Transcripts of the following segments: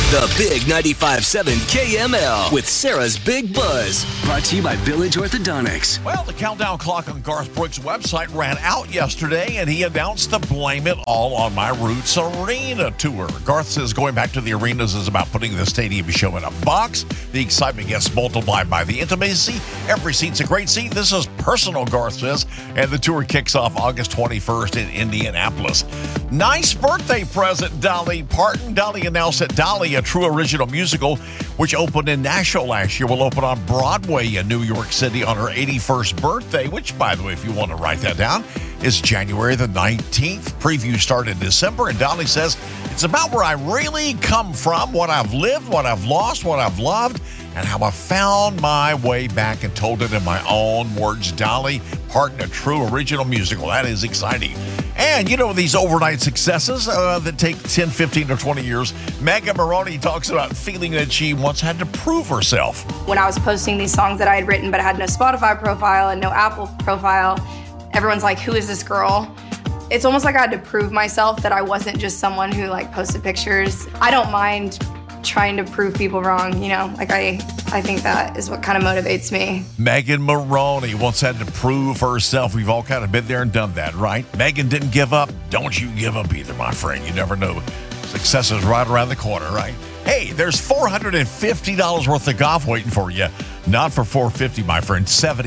The Big 95.7 KML with Sarah's Big Buzz. Brought to you by Village Orthodontics. Well, the countdown clock on Garth Brooks' website ran out yesterday, and he announced the Blame It All on My Roots Arena tour. Garth says going back to the arenas is about putting the stadium show in a box. The excitement gets multiplied by the intimacy. Every seat's a great seat. This is personal, Garth says, and the tour kicks off August 21st in Indianapolis. Nice birthday present, Dolly Parton. Dolly announced that Dolly, a true original musical, which opened in Nashville last year, will open on Broadway in New York City on her 81st birthday, which, by the way, if you want to write that down, is January the 19th. Previews start in December, and Dolly says it's about where I really come from, what I've lived, what I've lost, what I've loved, and how I found my way back and told it in my own words. Dolly Parton, a true original musical. That is exciting. And, you know, these overnight successes that take 10, 15, or 20 years, Megan Moroney talks about feeling that she once had to prove herself. When I was posting these songs that I had written, but I had no Spotify profile and no Apple profile, everyone's like, who is this girl? It's almost like I had to prove myself that I wasn't just someone who like posted pictures. I don't mind trying to prove people wrong, you know, like I think that is what kind of motivates me. Megan Moroney once had to prove herself. We've all kind of been there and done that, right? Megan didn't give up. Don't you give up either, my friend. You never know. Success is right around the corner, right? Hey, there's $450 worth of golf waiting for you. Not for $450, my friend,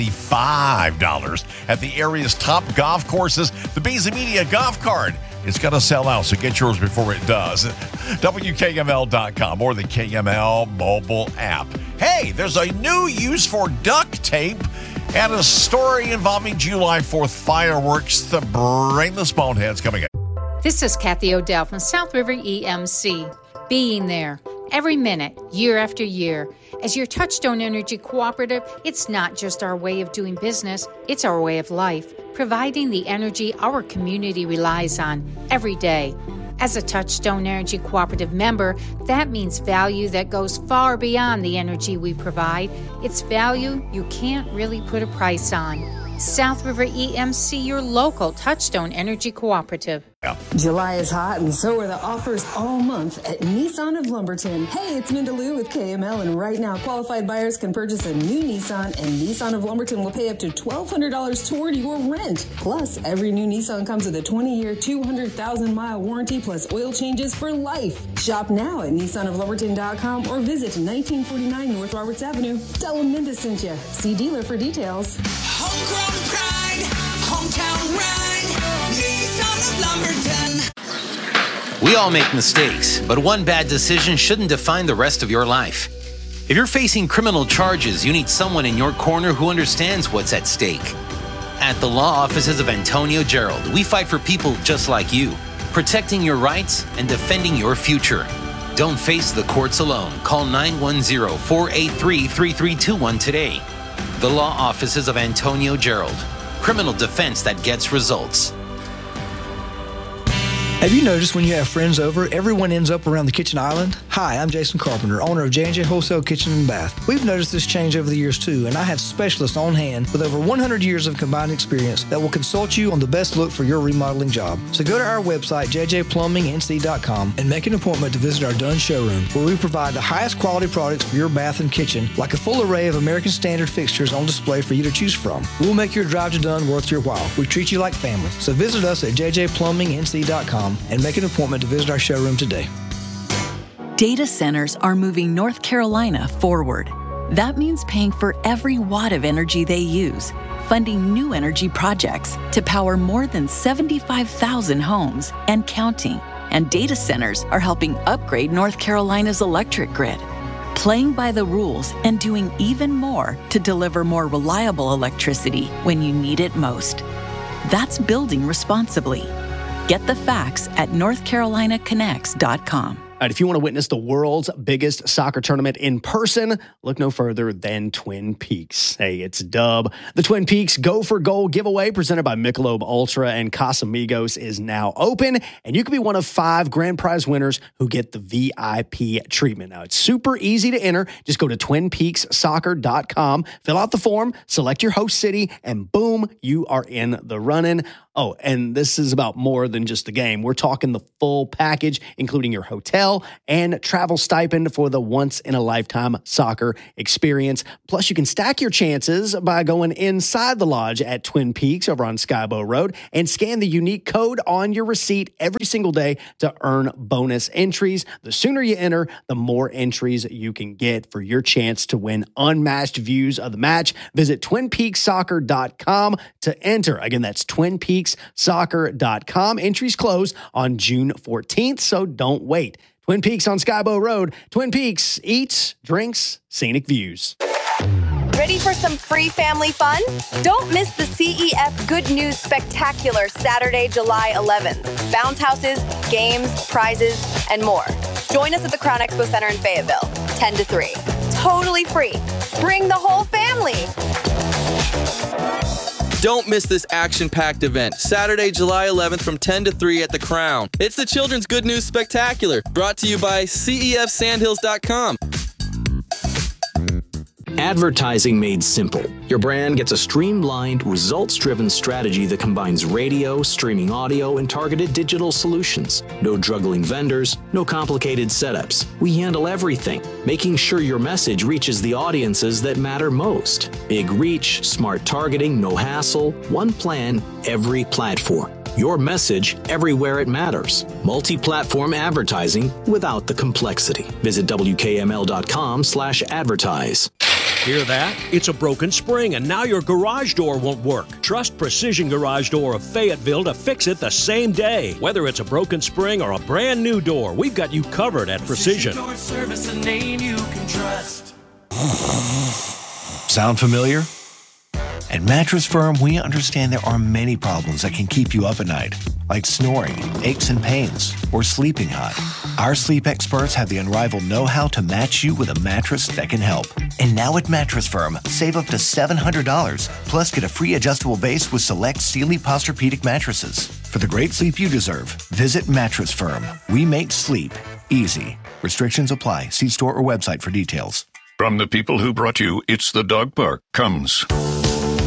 $75 at the area's top golf courses. The Beasley Media Golf Card. It's going to sell out, so get yours before it does. WKML.com or the KML mobile app. Hey, there's a new use for duct tape and a story involving July 4th fireworks. The brainless boneheads coming up. This is Kathy Odell from South River EMC. Being there every minute, year after year. As your Touchstone Energy Cooperative, it's not just our way of doing business, it's our way of life, providing the energy our community relies on every day. As a Touchstone Energy Cooperative member, that means value that goes far beyond the energy we provide. It's value you can't really put a price on. South River EMC, your local Touchstone Energy Cooperative. July is hot, and so are the offers all month at Nissan of Lumberton. Hey, it's Minda Lou with KML, and right now, qualified buyers can purchase a new Nissan, and Nissan of Lumberton will pay up to $1,200 toward your rent. Plus, every new Nissan comes with a 20-year, 200,000-mile warranty plus oil changes for life. Shop now at NissanofLumberton.com or visit 1949 North Roberts Avenue. Tell them Minda sent you. See dealer for details. Homegrown pride, hometown ride, Nissan of Lumberton. We all make mistakes, but one bad decision shouldn't define the rest of your life. If you're facing criminal charges, you need someone in your corner who understands what's at stake. At the law offices of Antonio Gerald, we fight for people just like you, protecting your rights and defending your future. Don't face the courts alone. Call 910-483-3321 today. The law offices of Antonio Gerald. Criminal defense that gets results. Have you noticed when you have friends over, everyone ends up around the kitchen island? Hi, I'm Jason Carpenter, owner of J&J Wholesale Kitchen and Bath. We've noticed this change over the years too, and I have specialists on hand with over 100 years of combined experience that will consult you on the best look for your remodeling job. So go to our website, jjplumbingnc.com, and make an appointment to visit our Dunn showroom, where we provide the highest quality products for your bath and kitchen, like a full array of American Standard fixtures on display for you to choose from. We'll make your drive to Dunn worth your while. We treat you like family. So visit us at jjplumbingnc.com and make an appointment to visit our showroom today. Data centers are moving North Carolina forward. That means paying for every watt of energy they use, funding new energy projects to power more than 75,000 homes and counting. And data centers are helping upgrade North Carolina's electric grid, playing by the rules and doing even more to deliver more reliable electricity when you need it most. That's building responsibly. Get the facts at NorthCarolinaConnects.com. All right, if you want to witness the world's biggest soccer tournament in person, look no further than Twin Peaks. Hey, it's Dub. The Twin Peaks Go for Goal giveaway presented by Michelob Ultra and Casamigos is now open, and you can be one of 5 grand prize winners who get the VIP treatment. Now, it's super easy to enter. Just go to TwinPeaksSoccer.com, fill out the form, select your host city, and boom, you are in the running. Oh, and this is about more than just the game. We're talking the full package, including your hotel, hotel and travel stipend for the once-in-a-lifetime soccer experience. Plus, you can stack your chances by going inside the lodge at Twin Peaks over on Skybow Road and scan the unique code on your receipt every single day to earn bonus entries. The sooner you enter, the more entries you can get for your chance to win unmatched views of the match. Visit TwinPeaksSoccer.com to enter. Again, that's TwinPeaksSoccer.com. Entries close on June 14th, so don't wait. Twin Peaks on Skybow Road. Twin Peaks, eats, drinks, scenic views. Ready for some free family fun? Don't miss the CEF Good News Spectacular Saturday, July 11th. Bounce houses, games, prizes, and more. Join us at the Crown Expo Center in Fayetteville, 10 to 3. Totally free. Bring the whole family. Don't miss this action-packed event, Saturday, July 11th from 10 to 3 at the Crown. It's the Children's Good News Spectacular, brought to you by CEFSandhills.com. Advertising made simple. Your brand gets a streamlined, results-driven strategy that combines radio, streaming audio, and targeted digital solutions. No juggling vendors, no complicated setups. We handle everything, making sure your message reaches the audiences that matter most. Big reach, smart targeting, no hassle, one plan, every platform. Your message everywhere it matters. Multi-platform advertising without the complexity. Visit WKML.com/advertise. Hear that? It's a broken spring and now your garage door won't work. Trust Precision Garage Door of Fayetteville to fix it the same day. Whether it's a broken spring or a brand new door, we've got you covered at Precision. Door service, a name you can trust. Sound familiar? At Mattress Firm, we understand there are many problems that can keep you up at night, like snoring, aches and pains, or sleeping hot. Our sleep experts have the unrivaled know-how to match you with a mattress that can help. And now at Mattress Firm, save up to $700, plus get a free adjustable base with select Sealy Posturepedic mattresses. For the great sleep you deserve, visit Mattress Firm. We make sleep easy. Restrictions apply. See store or website for details. From the people who brought you It's the Dog Park comes